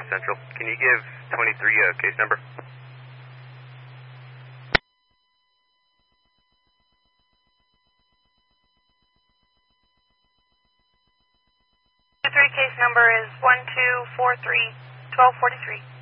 Central. Can you give 23 case number? Case number is 1243-1243.